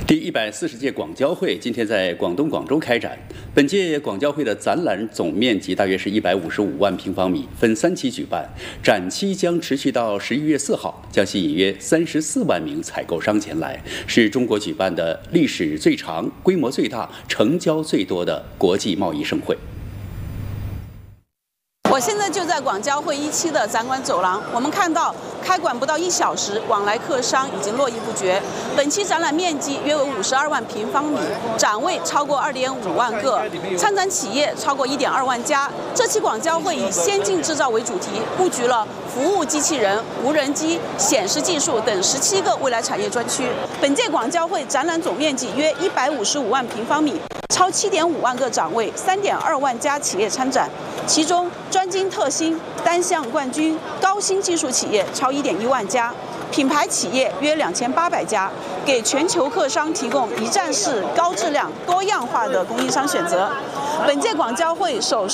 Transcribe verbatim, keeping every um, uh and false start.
第一百四十届广交会今天在广东广州开展。本届广交会的展览总面积大约是一百五十五万平方米，分三期举办，展期将持续到十一月四号，将吸引约三十四万名采购商前来，是中国举办的历史最长、规模最大、成交最多的国际贸易盛会。 我现在就在广交会一期的展馆走廊，我们看到开馆不到一小时，往来客商已经络绎不绝。本期展览面积约为五十二万平方米，展位超过二点五万个，参展企业超过一点二万家。这期广交会以先进制造为主题，布局了服务机器人、无人机、显示技术等十七个未来产业专区。本届广交会展览总面积约一百五十五万平方米。 超七点五万个展位，三点二万家企业参展，其中专精特新、单项冠军、高新技术企业超一点一万家，品牌企业约两千八百家，给全球客商提供一站式、高质量、多样化的供应商选择。本届广交会首